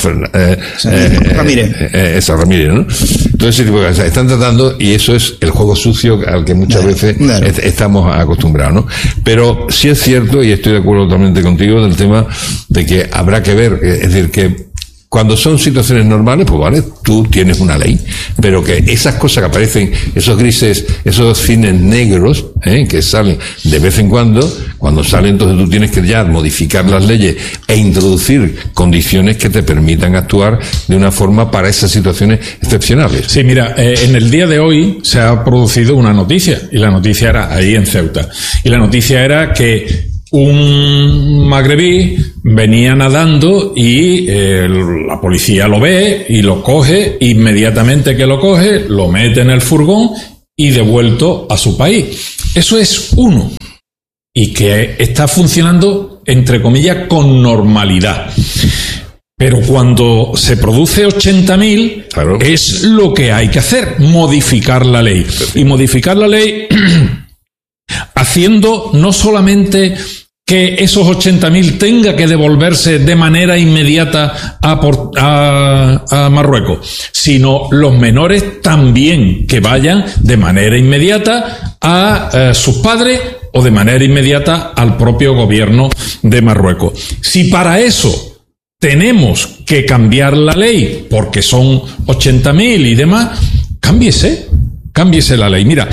Ramírez, ¿no? Entonces, están tratando, y eso es el juego sucio al que muchas veces estamos acostumbrados, ¿no? Pero sí es cierto, y estoy de acuerdo totalmente contigo, del tema de que habrá que ver, es decir, que Cuando son situaciones normales, pues vale, tú tienes una ley. Pero que esas cosas que aparecen, esos grises, esos cines negros, que salen de vez en cuando salen, entonces tú tienes que ya modificar las leyes e introducir condiciones que te permitan actuar de una forma para esas situaciones excepcionales. Sí, mira, en el día de hoy se ha producido una noticia, y la noticia era ahí en Ceuta. Y la noticia era que un magrebí venía nadando y la policía lo ve y lo coge, inmediatamente que lo coge, lo mete en el furgón y devuelto a su país. Eso es uno. Y que está funcionando, entre comillas, con normalidad. Pero cuando se produce 80.000, claro, es lo que hay que hacer, modificar la ley. Y modificar la ley haciendo no solamente que esos 80.000 tenga que devolverse de manera inmediata a Marruecos, sino los menores también que vayan de manera inmediata a sus padres o de manera inmediata al propio gobierno de Marruecos. Si para eso tenemos que cambiar la ley, porque son 80.000 y demás, cámbiese la ley. Mira,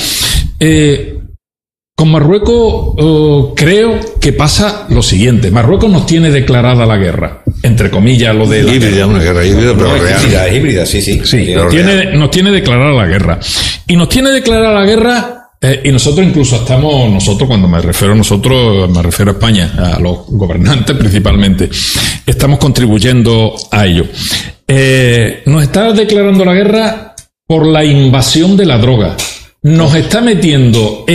con Marruecos creo que pasa lo siguiente. Marruecos nos tiene declarada la guerra, entre comillas, lo de la híbrida, una guerra híbrida, pero real. Es híbrida, sí. Sí, nos tiene declarada la guerra. Y nos tiene declarada la guerra, y nosotros incluso cuando me refiero a nosotros, me refiero a España, a los gobernantes principalmente, estamos contribuyendo a ello. Nos está declarando la guerra por la invasión de la droga. Nos está metiendo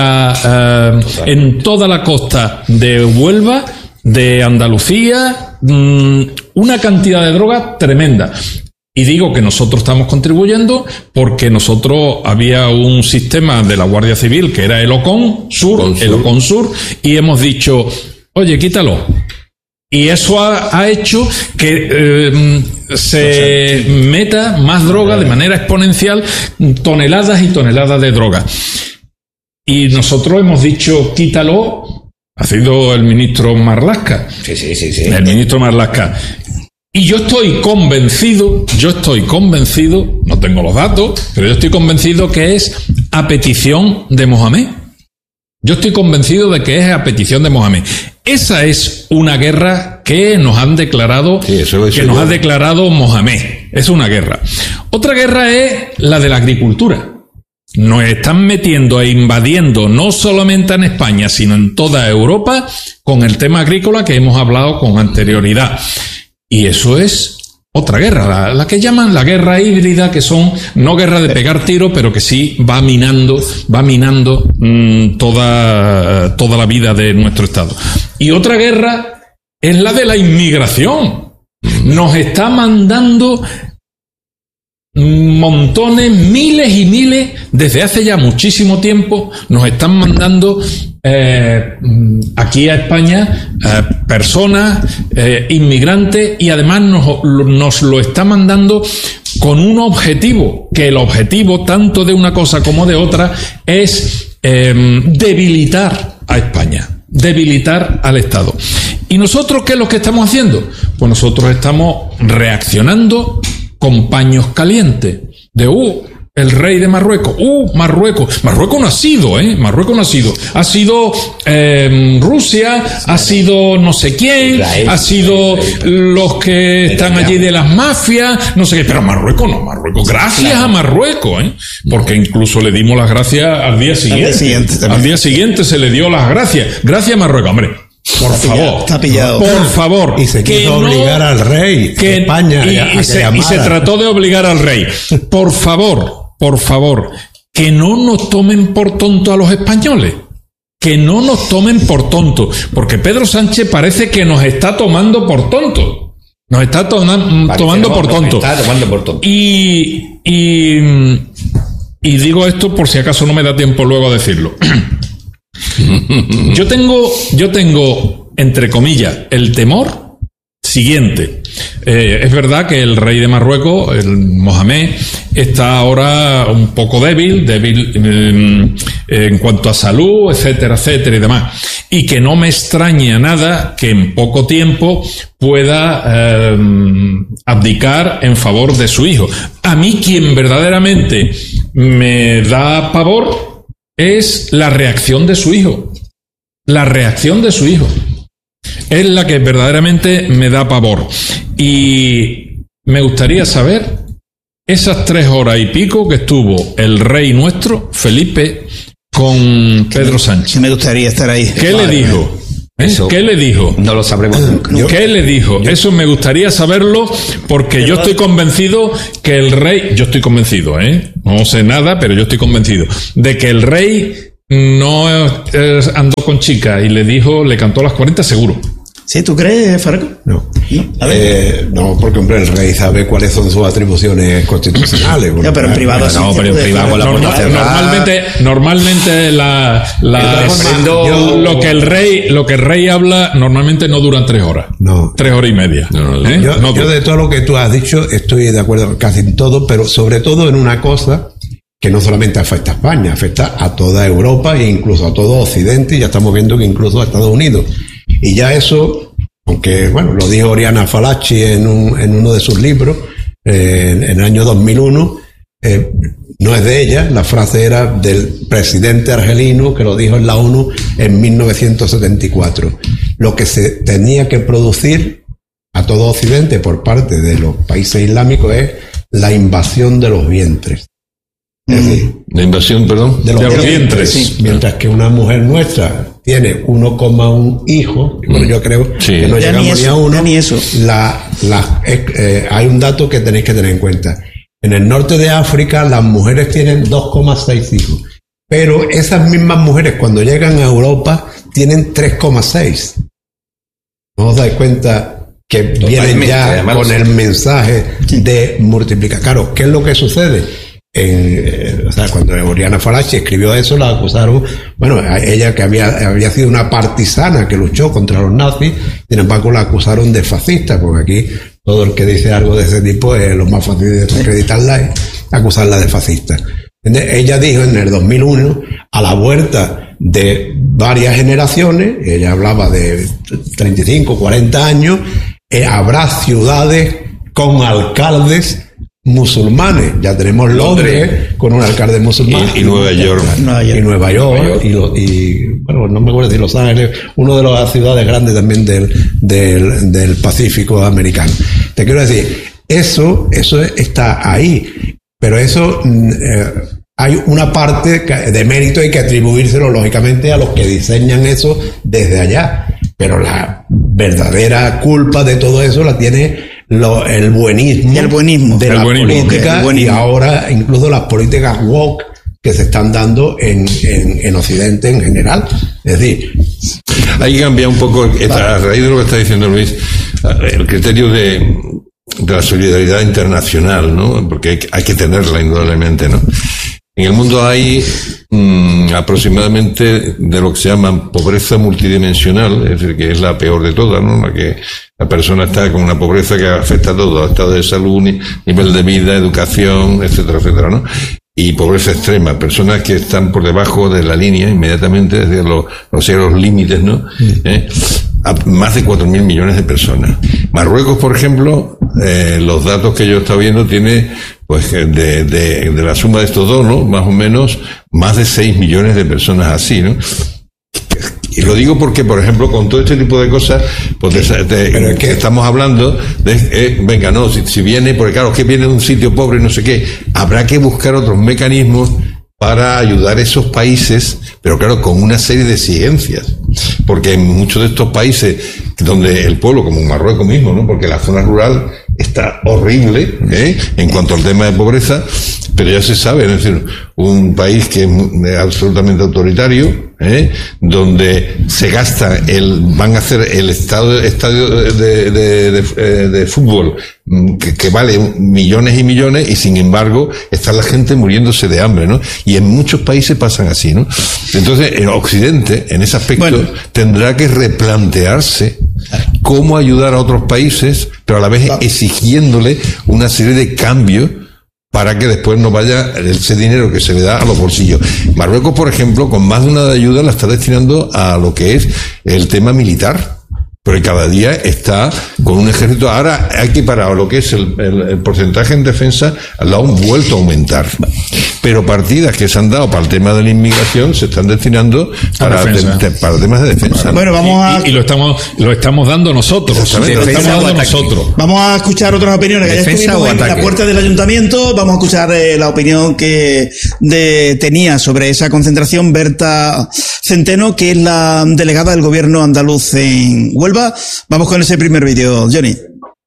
en toda la costa de Huelva, de Andalucía, una cantidad de droga tremenda. Y digo que nosotros estamos contribuyendo porque nosotros había un sistema de la Guardia Civil que era el Ocon Sur, y hemos dicho, oye, quítalo. Y eso ha hecho que se meta más droga de manera exponencial, toneladas y toneladas de droga. Y nosotros hemos dicho, quítalo. Ha sido el ministro Marlaska. Sí. El ministro Marlaska. Y yo estoy convencido, no tengo los datos, pero yo estoy convencido que es a petición de Mohamed. Yo estoy convencido de que es a petición de Mohamed. Esa es una guerra que nos han declarado, nos ha declarado Mohamed. Es una guerra. Otra guerra es la de la agricultura. Nos están metiendo e invadiendo no solamente en España, sino en toda Europa con el tema agrícola que hemos hablado con anterioridad. Y eso es otra guerra, la que llaman la guerra híbrida, que son no guerra de pegar tiro, pero que sí va minando toda la vida de nuestro Estado. Y otra guerra es la de la inmigración. Nos está mandando montones, miles y miles, desde hace ya muchísimo tiempo, nos están mandando aquí a España personas, inmigrantes, y además nos lo está mandando con un objetivo, que el objetivo tanto de una cosa como de otra es debilitar a España, debilitar al Estado. ¿Y nosotros qué es lo que estamos haciendo? Pues nosotros estamos reaccionando con paños calientes, el rey de Marruecos, Marruecos no ha sido, Marruecos no ha sido, ha sido Rusia, ha sido no sé quién, ha sido los que están allí de las mafias, no sé qué, pero Marruecos no, gracias a Marruecos, porque incluso le dimos las gracias al día siguiente se le dio las gracias a Marruecos, hombre. Por favor. Y se quiso obligar al rey de España y se trató de obligar al rey. Por favor, que no nos tomen por tonto a los españoles. Que no nos tomen por tonto. Porque Pedro Sánchez parece que nos está tomando por tonto. Nos está tomando por tonto. Y digo esto por si acaso no me da tiempo luego a decirlo. Yo tengo, entre comillas, el temor siguiente. Es verdad que el rey de Marruecos, el Mohamed, está ahora un poco débil en cuanto a salud, etcétera, etcétera y demás. Y que no me extraña nada que en poco tiempo pueda abdicar en favor de su hijo. A mí quien verdaderamente me da pavor es la reacción de su hijo. La reacción de su hijo es la que verdaderamente me da pavor. Y me gustaría saber esas 3 horas y pico que estuvo el rey nuestro, Felipe, con Pedro Sánchez. Me gustaría estar ahí. ¿Qué le dijo? ¿Qué le dijo? No lo sabremos nunca. ¿Qué le dijo? Eso me gustaría saberlo, porque yo estoy convencido que el rey... Yo estoy convencido, no sé nada, pero yo estoy convencido de que el rey no andó con chicas y le cantó a las 40 seguro. ¿Sí? ¿Tú crees, Farco? No. No, porque, hombre, el rey sabe cuáles son sus atribuciones constitucionales. No, pero en privado sí. No, pero en privado con la puerta cerrada. Normalmente lo que el rey habla normalmente no duran 3 horas. No. 3 horas y media. Yo de todo lo que tú has dicho estoy de acuerdo casi en todo, pero sobre todo en una cosa que no solamente afecta a España, afecta a toda Europa e incluso a todo Occidente, y ya estamos viendo que incluso a Estados Unidos. Y ya eso, aunque bueno, lo dijo Oriana Fallaci en uno de sus libros, en el año 2001, no es de ella, la frase era del presidente argelino que lo dijo en la ONU en 1974. Lo que se tenía que producir a todo Occidente por parte de los países islámicos es la invasión de los vientres. Es decir, la invasión, perdón, de los vientres. Sí. Mientras que una mujer nuestra tiene 1,1 hijos, bueno, yo creo que no llegamos ni a uno. Ni eso. Hay un dato que tenéis que tener en cuenta. En el norte de África las mujeres tienen 2,6 hijos, pero esas mismas mujeres cuando llegan a Europa tienen 3,6. ¿No os dais cuenta que vienen ya además, con el mensaje de multiplicar? Claro, ¿qué es lo que sucede? Cuando Oriana Fallaci escribió eso, la acusaron, bueno, a ella que había sido una partisana que luchó contra los nazis, sin embargo la acusaron de fascista, porque aquí todo el que dice algo de ese tipo es lo más fácil de desacreditarla, es acusarla de fascista. Ella dijo en el 2001, a la vuelta de varias generaciones, ella hablaba de 35, 40 años, habrá ciudades con alcaldes musulmanes. Ya tenemos Londres con un alcalde musulmán y Nueva York y bueno, no me acuerdo si Los Ángeles, una de las ciudades grandes también del Pacífico americano. Te quiero decir, eso está ahí, pero eso hay una parte de mérito, hay que atribuírselo lógicamente a los que diseñan eso desde allá, pero la verdadera culpa de todo eso la tiene el buenismo de la política y ahora incluso las políticas woke que se están dando en Occidente en general. Es decir, hay que cambiar un poco, a raíz de lo que está diciendo Luis, el criterio de la solidaridad internacional, ¿no? Porque hay que tenerla indudablemente, ¿no? En el mundo hay aproximadamente de lo que se llama pobreza multidimensional, es decir, que es la peor de todas, ¿no? La que la persona está con una pobreza que afecta a todo, estado de salud, nivel de vida, educación, etcétera, etcétera, ¿no? Y pobreza extrema, personas que están por debajo de la línea inmediatamente, desde los límites, ¿no? A más de 4.000 millones de personas. Marruecos, por ejemplo, los datos que yo he estado viendo tiene, pues, de la suma de estos dos, ¿no? Más o menos, más de 6 millones de personas así, ¿no? Y lo digo porque, por ejemplo, con todo este tipo de cosas, pues que estamos hablando de, venga, no, si viene, porque claro, que viene de un sitio pobre, no sé qué, habrá que buscar otros mecanismos para ayudar a esos países, pero claro, con una serie de exigencias. Porque en muchos de estos países, donde el pueblo, como en Marruecos mismo, ¿no? Porque la zona rural está horrible, en cuanto al tema de pobreza, pero ya se sabe, es decir, un país que es absolutamente autoritario, donde se gasta van a hacer el estadio de fútbol que vale millones y millones, y sin embargo está la gente muriéndose de hambre, ¿no? Y en muchos países pasan así, ¿no? Entonces, en Occidente, en ese aspecto, tendrá que replantearse cómo ayudar a otros países, pero a la vez exigiéndole una serie de cambios para que después no vaya ese dinero que se le da a los bolsillos. Marruecos, por ejemplo, con más de una ayuda la está destinando a lo que es el tema militar. Porque cada día está con un ejército. Ahora hay que parar lo que es el porcentaje en defensa, lo han vuelto a aumentar. Pero partidas que se han dado para el tema de la inmigración se están destinando para temas de defensa. Bueno, vamos y lo estamos dando nosotros. Vamos a escuchar otras opiniones. Que ya estuvimos en la puerta del ayuntamiento. Vamos a escuchar la opinión que tenía sobre esa concentración Berta Centeno, que es la delegada del gobierno andaluz en Huelva. Vamos con ese primer vídeo, Johnny.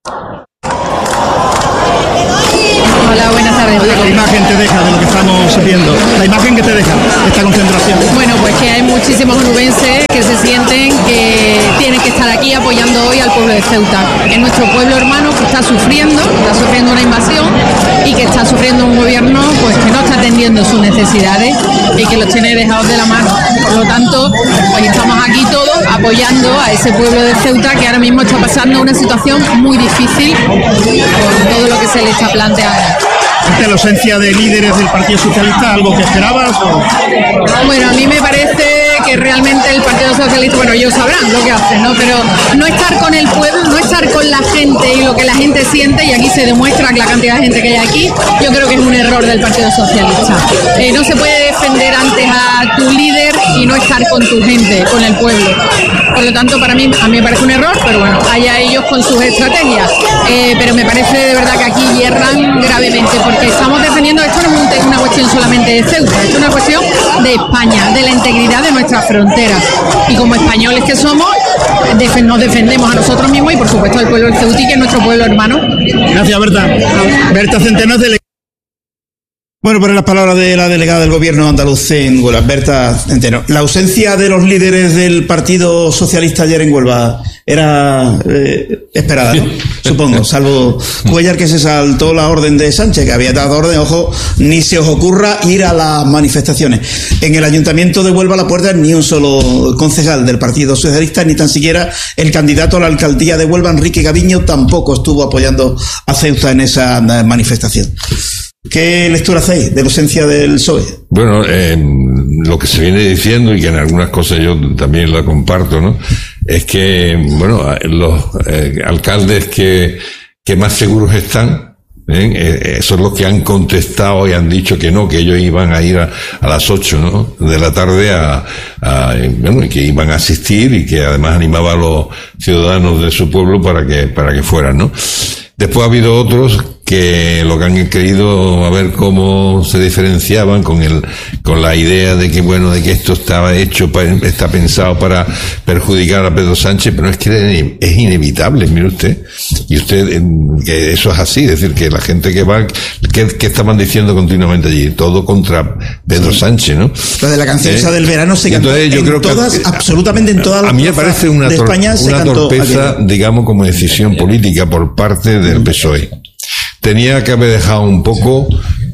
Hola, buenas tardes. ¿Qué imagen te deja de lo que estamos viendo? La imagen que te deja esta concentración. Bueno, pues que hay muchísimos onubenses que se sienten que tienen que estar aquí apoyando hoy al pueblo de Ceuta. Es nuestro pueblo hermano que está sufriendo una invasión y que está sufriendo un gobierno pues que no está atendiendo sus necesidades y que los tiene dejados de la mano. Por lo tanto, pues estamos aquí todos apoyando a ese pueblo de Ceuta que ahora mismo está pasando una situación muy difícil con todo lo que se le está planteando. ¿La ausencia de líderes del Partido Socialista algo que esperabas? Bueno, a mí me parece que realmente el Partido Socialista, bueno, ellos sabrán lo que hacen, ¿no? Pero no estar con el pueblo, no estar con la gente y lo que la gente siente, y aquí se demuestra la cantidad de gente que hay aquí, yo creo que es un error del Partido Socialista. No se puede defender antes a tu líder y no estar con tu gente, con el pueblo. Por lo tanto, a mí me parece un error, pero bueno, allá ellos con sus estrategias. Pero me parece de verdad que aquí hierran gravemente, porque estamos defendiendo, esto no es una cuestión solamente de Ceuta, esto es una cuestión de España, de la integridad de nuestras fronteras. Y como españoles que somos, nos defendemos a nosotros mismos y por supuesto al pueblo del Ceutí, que es nuestro pueblo hermano. Gracias, Berta. Berta Centeno es delegada. Bueno, por las palabras de la delegada del gobierno andaluz en Huelva, Berta Centeno. La ausencia de los líderes del Partido Socialista ayer en Huelva era esperada, ¿no? Supongo, salvo Cuellar, que se saltó la orden de Sánchez, que había dado orden, ojo, ni se os ocurra ir a las manifestaciones. En el ayuntamiento de Huelva la Puerta ni un solo concejal del Partido Socialista, ni tan siquiera el candidato a la alcaldía de Huelva, Enrique Gaviño, tampoco estuvo apoyando a Ceuta en esa manifestación. ¿Qué lectura hacéis de la ausencia del PSOE? Bueno, lo que se viene diciendo, y que en algunas cosas yo también la comparto, ¿no? Es que, bueno, los alcaldes que más seguros están, son los que han contestado y han dicho que no, que ellos iban a ir a las 8, ¿no? De la tarde bueno, y que iban a asistir, y que además animaba a los ciudadanos de su pueblo para que fueran, ¿no? Después ha habido otros que lo que han querido a ver cómo se diferenciaban con la idea de que, bueno, de que esto está pensado para perjudicar a Pedro Sánchez, pero es que es inevitable, mire usted. Y usted, que eso es así, es decir, que la gente que va, que estaban diciendo continuamente allí, todo contra Pedro Sánchez, ¿no? Lo de la canción esa del verano se cantó absolutamente en todas las plazas. A mí me parece una torpeza, digamos, como decisión política por parte del PSOE. Tenía que haber dejado un poco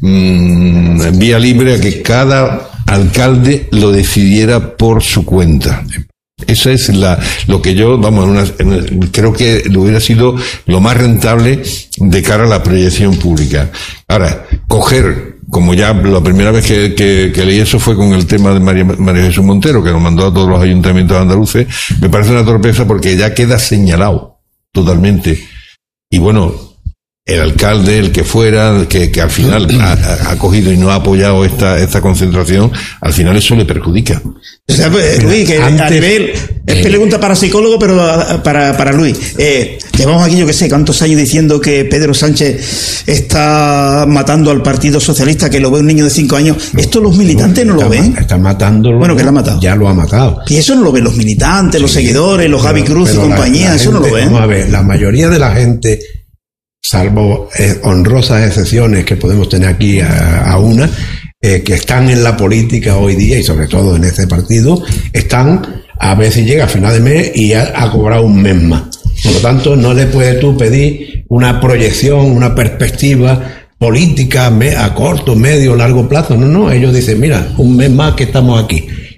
vía libre a que cada alcalde lo decidiera por su cuenta. Esa es lo que yo, creo que hubiera sido lo más rentable de cara a la proyección pública. Ahora, coger, como ya la primera vez que leí eso fue con el tema de María Jesús Montero, que lo mandó a todos los ayuntamientos andaluces, me parece una torpeza porque ya queda señalado totalmente. Y bueno, el alcalde, el que fuera, que al final ha cogido y no ha apoyado esta concentración, al final eso le perjudica. O sea, Luis, que antes, a nivel, es pregunta para psicólogo, pero para Luis. Llevamos aquí, yo que sé, cuántos años diciendo que Pedro Sánchez está matando al Partido Socialista, que lo ve un niño de 5 años. ¿Esto los militantes no lo ven? Está matándolo. Bueno, que lo ha matado. Ya lo ha matado. Y eso no lo ven los militantes, los seguidores, los Gaby Cruz y compañía, eso no lo ven. Vamos a ver, la mayoría de la gente, salvo honrosas excepciones que podemos tener aquí a una, que están en la política hoy día y sobre todo en este partido, están, a veces llega a final de mes y ha cobrado un mes más. Por lo tanto, no le puedes tú pedir una proyección, una perspectiva política a corto, medio, largo plazo. No, ellos dicen, mira, un mes más que estamos aquí.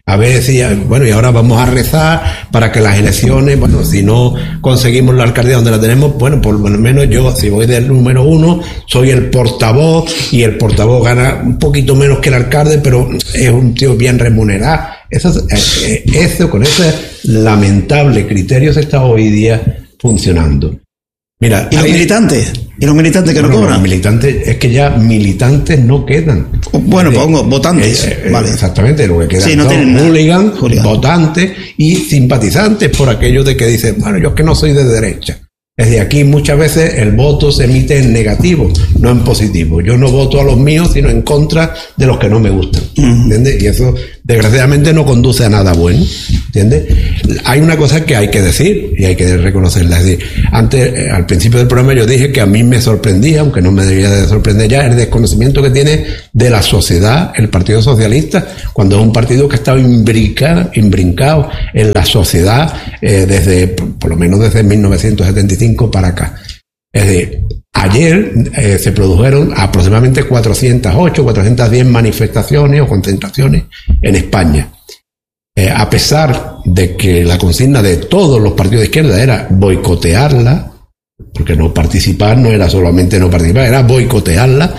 A veces decían, bueno, y ahora vamos a rezar para que las elecciones, bueno, si no conseguimos la alcaldía donde la tenemos, bueno, por lo menos yo, si voy del número 1, soy el portavoz, y el portavoz gana un poquito menos que el alcalde, pero es un tío bien remunerado. Con ese lamentable criterio se está hoy día funcionando. Mira, ¿y los militantes? ¿Y los militantes que no cobran? Los militantes, es que ya militantes no quedan. Bueno, pongo votantes. Vale. Exactamente, lo que quedan sí, no son hooligans, votantes y simpatizantes por aquello de que dicen, bueno, yo es que no soy de derecha. Desde aquí muchas veces el voto se emite en negativo, no en positivo. Yo no voto a los míos, sino en contra de los que no me gustan. ¿Entiendes? Y eso, desgraciadamente, no conduce a nada bueno. ¿Entiendes? Hay una cosa que hay que decir y hay que reconocerla. Es decir, antes, al principio del programa, yo dije que a mí me sorprendía, aunque no me debía de sorprender ya, el desconocimiento que tiene de la sociedad el Partido Socialista, cuando es un partido que ha estado imbrincado en la sociedad por lo menos desde 1975 para acá. Es decir, ayer se produjeron aproximadamente 410 manifestaciones o concentraciones en España. A pesar de que la consigna de todos los partidos de izquierda era boicotearla, porque no participar no era solamente no participar, era boicotearla,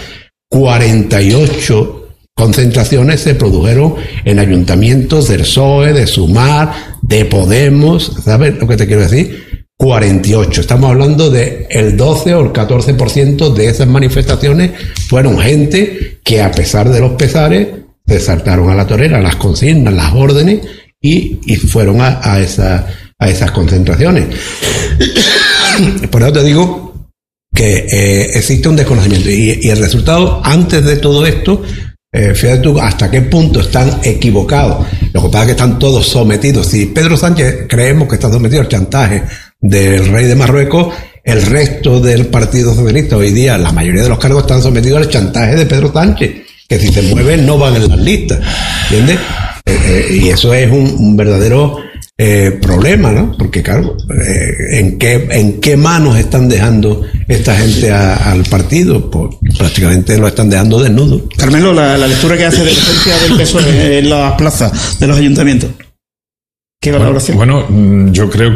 48 concentraciones se produjeron en ayuntamientos del PSOE, de Sumar, de Podemos. ¿Sabes lo que te quiero decir? 48. Estamos hablando de el 12 o el 14% de esas manifestaciones fueron gente que, a pesar de los pesares, se saltaron a la torera las consignas, las órdenes y fueron a esas concentraciones. Por eso te digo que existe un desconocimiento y el resultado antes de todo esto, fíjate tú hasta qué punto están equivocados. Lo que pasa es que están todos sometidos. Si Pedro Sánchez creemos que está sometido al chantaje del rey de Marruecos, el resto del Partido Socialista hoy día, la mayoría de los cargos están sometidos al chantaje de Pedro Sánchez, que si se mueven no van en las listas, ¿entiendes? Y eso es un verdadero problema, ¿no? Porque claro, ¿en qué manos están dejando esta gente al partido? Pues prácticamente lo están dejando desnudo. Carmelo, la lectura que hace de la presencia del PSOE en las plazas de los ayuntamientos. ¿Qué valoración? Bueno, yo creo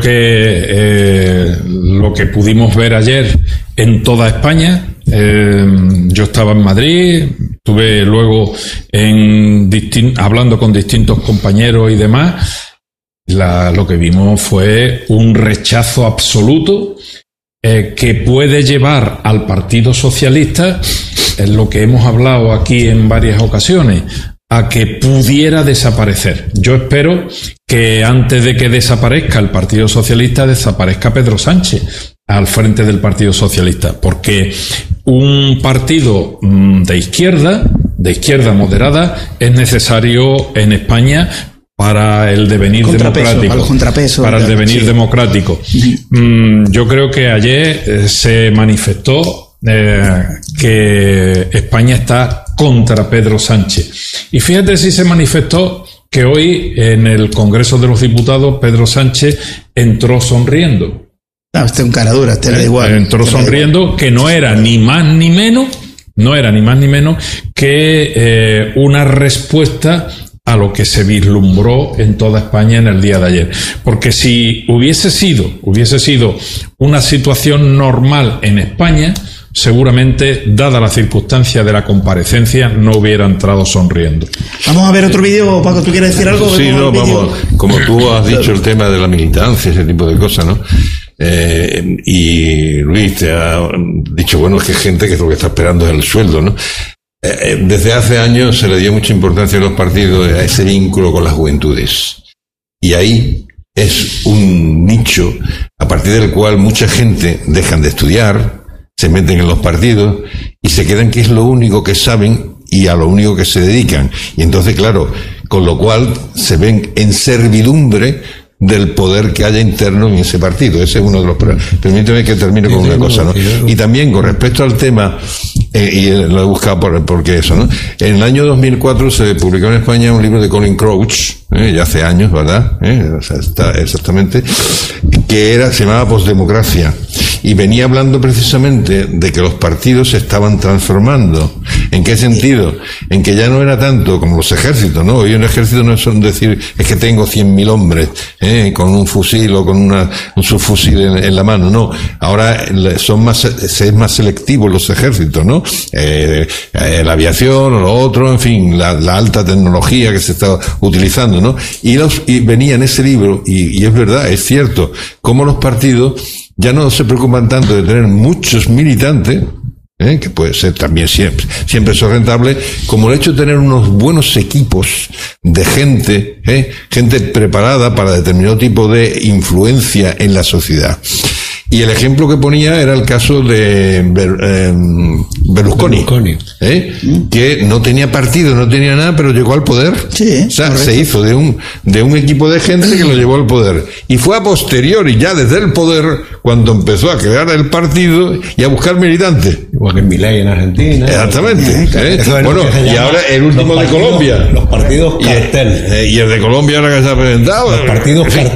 que lo que pudimos ver ayer en toda España, yo estaba en Madrid, estuve luego hablando con distintos compañeros y demás. Lo que vimos fue un rechazo absoluto que puede llevar al Partido Socialista, en lo que hemos hablado aquí en varias ocasiones, a que pudiera desaparecer. Yo espero que antes de que desaparezca el Partido Socialista, desaparezca Pedro Sánchez al frente del Partido Socialista, porque un partido de izquierda moderada, es necesario en España para el devenir democrático. Para el devenir democrático. Yo creo que ayer se manifestó que España está contra Pedro Sánchez. Y fíjate si se manifestó que hoy en el Congreso de los Diputados Pedro Sánchez entró sonriendo. Este es un cara dura, este le da igual. Entró sonriendo, que no era ni más ni menos que una respuesta a lo que se vislumbró en toda España en el día de ayer. Porque si hubiese sido una situación normal en España, seguramente, dada la circunstancia de la comparecencia, no hubiera entrado sonriendo. Vamos a ver otro vídeo. Paco, ¿tú quieres decir algo? Sí, no, vamos, como tú has dicho, el tema de la militancia, ese tipo de cosas, ¿no? Y Luis te ha dicho, bueno, es que hay gente que lo que está esperando es el sueldo, ¿no? Desde hace años se le dio mucha importancia a los partidos a ese vínculo con las juventudes. Y ahí es un nicho a partir del cual mucha gente dejan de estudiar, se meten en los partidos y se quedan que es lo único que saben y a lo único que se dedican. Y entonces, claro, con lo cual se ven en servidumbre del poder que haya interno en ese partido. Ese es uno de los problemas. Permíteme que termine con una cosa, ¿no? Y también con respecto al tema y lo he buscado porque eso, ¿no? En el año 2004 se publicó en España un libro de Colin Crouch, ya hace años, ¿verdad? O sea, está exactamente, se llamaba Postdemocracia, y venía hablando precisamente de que los partidos se estaban transformando. ¿En qué sentido? En que ya no era tanto como los ejércitos, ¿no? Hoy un ejército no es decir, es que tengo 100.000 hombres, con un fusil o con un subfusil en la mano, no. Ahora es más selectivo los ejércitos, ¿no? La aviación o lo otro, en fin, la alta tecnología que se está utilizando, ¿no? Y venía en ese libro, y es verdad, es cierto, como los partidos ya no se preocupan tanto de tener muchos militantes, que puede ser también siempre eso rentable, como el hecho de tener unos buenos equipos de gente preparada para determinado tipo de influencia en la sociedad. Y el ejemplo que ponía era el caso de Berlusconi. Que no tenía partido, no tenía nada, pero llegó al poder. Sí, o sea, correcto. se hizo de un equipo de gente que lo llevó al poder. Y fue a posteriori, ya desde el poder, cuando empezó a crear el partido y a buscar militantes. Igual que Milei en Argentina. Exactamente. Eso es Bueno, lo que se y llama ahora el último de Colombia. Los partidos cartel. Y el de Colombia ahora que se ha presentado. Los partidos en fin, cartel.